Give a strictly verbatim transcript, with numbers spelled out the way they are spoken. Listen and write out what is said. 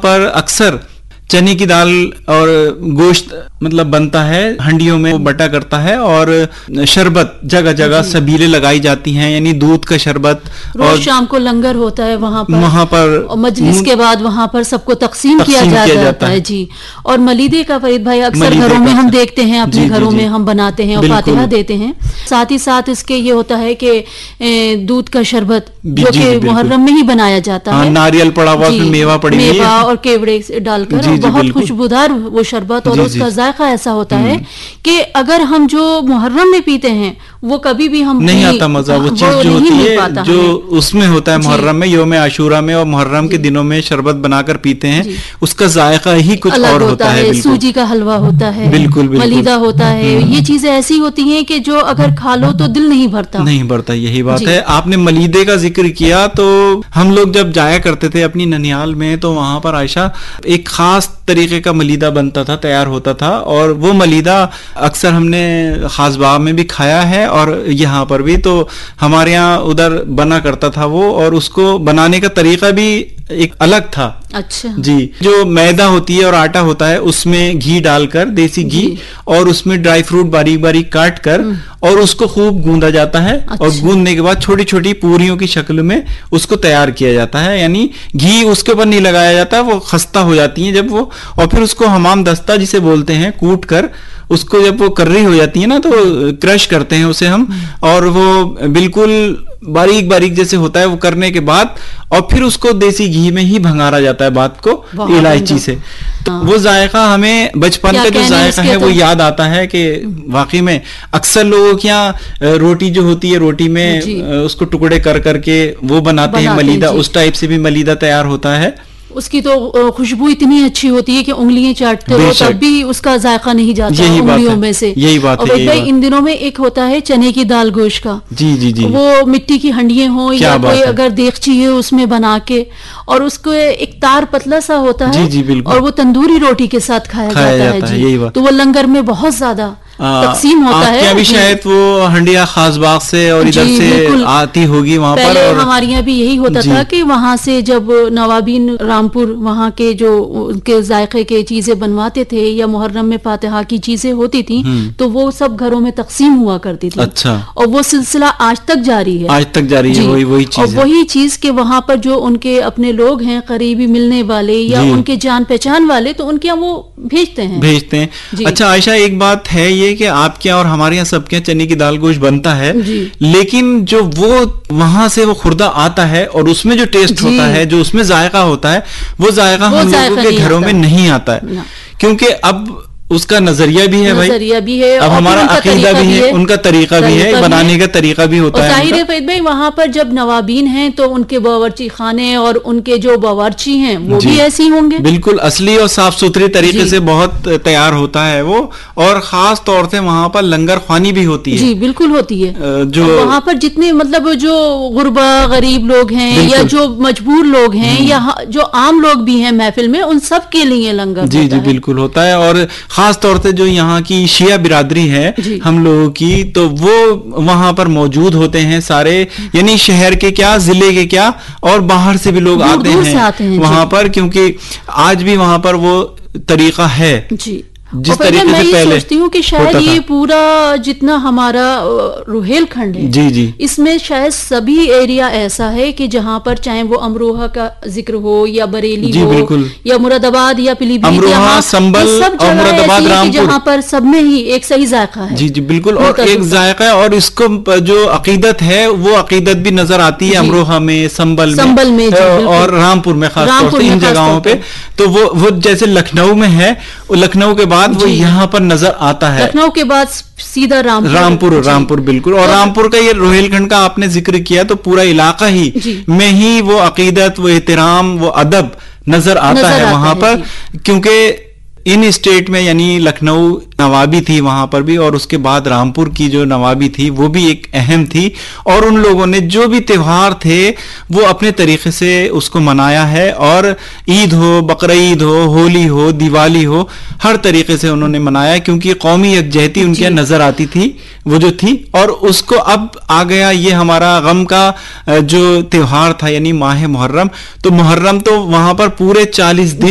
پر اکثر چنے کی دال اور گوشت مطلب بنتا ہے، ہنڈیوں میں وہ بٹا کرتا ہے، اور شربت جگہ جگہ سبیلیں لگائی جاتی ہیں، یعنی دودھ کا شربت، روز شام کو لنگر ہوتا ہے وہاں پر وہاں پر اور مجلس کے بعد وہاں پر سب کو تقسیم کیا جاتا ہے جی. اور ملیدے کا فرید بھائی اکثر گھروں میں ہم دیکھتے ہیں، اپنے گھروں میں ہم بناتے ہیں اور فاتحہ دیتے ہیں. ساتھ ہی ساتھ اس کے یہ ہوتا ہے کہ دودھ کا شربت جو کہ محرم میں ہی بنایا جاتا ہے، ناریل پڑا ہوا، میوہ پڑی ہوئی، میوہ اور کیوڑے ڈال کر بہت خوشبودار وہ شربت، اور اس کا ذائقہ ایسا ہوتا ہے کہ اگر ہم جو محرم میں پیتے ہیں وہ کبھی بھی ہم نہیں آتا مزہ. وہ چیز جو ہوتی ہے جو اس میں ہوتا ہے محرم میں، یوم عاشورہ میں اور محرم کے دنوں میں شربت بنا کر پیتے ہیں، اس کا ذائقہ ہی کچھ اور ہوتا ہے. سوجی کا حلوہ ہوتا ہے، بالکل ملیدہ ہوتا ہے، یہ چیزیں ایسی ہوتی ہیں کہ جو اگر کھا لو تو دل نہیں بھرتا نہیں بھرتا. یہی بات ہے. آپ نے ملیدے کا ذکر کیا تو ہم لوگ جب جایا کرتے تھے اپنی ننیال میں تو وہاں پر عائشہ ایک خاص طریقے کا ملیدہ بنتا تھا، تیار ہوتا تھا، اور وہ ملیدہ اکثر ہم نے خاص باغ میں بھی کھایا ہے اور یہاں پر بھی. تو ہمارے یہاں ادھر بنا کرتا تھا وہ، اور اس کو بنانے کا طریقہ بھی ایک الگ تھا. اچھا جی. جو میدا ہوتی ہے اور آٹا ہوتا ہے اس میں گھی ڈال کر، دیسی گھی، اور اس میں ڈرائی فروٹ باریک باریک کاٹ کر اور اس کو خوب گوندا جاتا ہے، اور گوندنے کے بعد چھوٹی چھوٹی پوریوں کی شکل میں اس کو تیار کیا جاتا ہے. یعنی گھی اس کے اوپر نہیں لگایا جاتا، وہ خستہ ہو جاتی ہیں جب وہ، اور پھر اس کو حمام دستہ جسے بولتے ہیں کوٹ کر اس کو جب وہ کرری ہو جاتی ہے نا تو کرش کرتے ہیں اسے ہم، اور وہ بالکل باریک باریک جیسے ہوتا ہے وہ کرنے کے بعد، اور پھر اس کو دیسی گھی میں ہی بھنگارا جاتا ہے بات کو الائچی سے. وہ ذائقہ ہمیں بچپن کا جو ذائقہ ہے وہ یاد آتا ہے کہ واقعی میں اکثر لوگوں کے یہاں روٹی جو ہوتی ہے روٹی میں اس کو ٹکڑے کر کر کے وہ بناتے ہیں ملیدہ، اس ٹائپ سے بھی ملیدہ تیار ہوتا ہے. اس کی تو خوشبو اتنی اچھی ہوتی ہے کہ انگلیاں چاٹتے ہو تب بھی اس کا ذائقہ نہیں جاتا انگلیوں میں سے. یہی بات ہے. اور بھائی ان دنوں میں ایک ہوتا ہے چنے کی دال گوشت کا، جی جی جی، وہ مٹی کی ہنڈیاں ہوں یا کوئی اگر دیگچی ہے اس میں بنا کے، اور اس کو ایک تار پتلا سا ہوتا ہے اور وہ تندوری روٹی کے ساتھ کھایا جاتا ہے جی. تو وہ لنگر میں بہت زیادہ تقسیم ہوتا ہے. ابھی شاید وہ ہنڈیا خاص باغ سے اور ادھر سے آتی ہوگی وہاں پر. پہلے ہمارے یہاں بھی یہی ہوتا تھا کہ وہاں سے جب نوابین رامپور وہاں کے جو ان کے ذائقے کے چیزیں بنواتے تھے یا محرم میں فاتحہ کی چیزیں ہوتی تھیں تو وہ سب گھروں میں تقسیم ہوا کرتی تھی. اچھا. اور وہ سلسلہ آج تک جاری ہے. آج تک جاری ہے. وہی وہی چیز. اور وہی چیز کہ وہاں پر جو ان کے اپنے لوگ ہیں قریبی ملنے والے یا ان کے جان پہچان والے تو ان کے یہاں وہ بھیجتے ہیں بھیجتے ہیں. اچھا عائشہ ایک بات ہے یہ کہ آپ کے اور ہمارے یہاں سب کے چنے کی دال گوشت بنتا ہے، لیکن جو وہ وہاں سے وہ خوردہ آتا ہے اور اس میں جو ٹیسٹ ہوتا ہے، جو اس میں ذائقہ ہوتا ہے، وہ ذائقہ ہم لوگوں کے گھروں میں نہیں آتا ہے، کیونکہ اب اس کا نظریہ بھی ہے بھائی، نظریہ بھی ہے، اب ہمارا عقیدہ بھی ہے، ان کا طریقہ بھی ہے، بنانے کا طریقہ بھی ہوتا ہے. ظاہر ہے فرید بھائی وہاں پر جب نوابین ہیں تو ان کے باورچی خانے اور ان کے جو باورچی ہیں وہ بھی ایسی ہوں گے، بالکل اصلی اور صاف ستھری طریقے سے بہت تیار ہوتا ہے وہ. اور خاص طور سے وہاں پر لنگر خوانی بھی ہوتی ہے. جی بالکل ہوتی ہے. جو وہاں پر جتنے مطلب جو غربا غریب لوگ ہیں یا جو مجبور لوگ ہیں یا جو عام لوگ بھی ہیں محفل میں، ان سب کے لیے لنگر جی جی بالکل ہوتا ہے. اور خاص طور سے جو یہاں کی شیعہ برادری ہے ہم لوگوں کی تو وہ وہاں پر موجود ہوتے ہیں سارے، یعنی شہر کے کیا ضلع کے کیا اور باہر سے بھی لوگ آتے ہیں وہاں پر، کیونکہ آج بھی وہاں پر وہ طریقہ ہے جی. جس طریقے میں سے یہ پہلے سوچتی ہوں کہ شاید یہ پورا جتنا ہمارا روہیل کھنڈ ہے جی جی اس میں شاید سبھی ایریا ایسا ہے کہ جہاں پر چاہے وہ امروہہ کا ذکر ہو یا بریلی جی ہو بالکل، یا مراد آباد یا پیلی بھیت، امروہہ، سنبل اور مراد آباد، رامپور، جہاں پر سب میں ہی ایک صحیح ذائقہ ہے. جی جی بالکل. اور ایک ذائقہ ہے اور اس کو جو عقیدت ہے وہ عقیدت بھی نظر آتی ہے امروہہ میں، سنبل میں اور رامپور میں، خاص طور سے ان جگہوں پہ. تو وہ وہ جیسے لکھنؤ میں ہے، لکھنؤ کے بعد وہ یہاں پر نظر آتا ہے، لکھنؤ کے بعد سیدھا رامپور رامپور رامپور بالکل. اور رامپور کا یہ روہیل کھنڈ کا آپ نے ذکر کیا تو پورا علاقہ ہی میں ہی وہ عقیدت، وہ احترام، وہ ادب نظر آتا ہے وہاں پر. کیونکہ ان اسٹیٹ میں یعنی لکھنؤ نوابی تھی وہاں پر بھی، اور اس کے بعد رامپور کی جو نوابی تھی وہ بھی ایک اہم تھی، اور ان لوگوں نے جو بھی تہوار تھے وہ اپنے طریقے سے اس کو منایا ہے. اور عید ہو، بقرعید ہو، ہولی ہو، دیوالی ہو، ہر طریقے سے انہوں نے منایا، کیونکہ قومی یکجہتی ان کے نظر آتی تھی وہ جو تھی. اور اس کو اب آ گیا یہ ہمارا غم کا جو تہوار تھا یعنی ماہ محرم. تو محرم تو وہاں پر پورے چالیس دن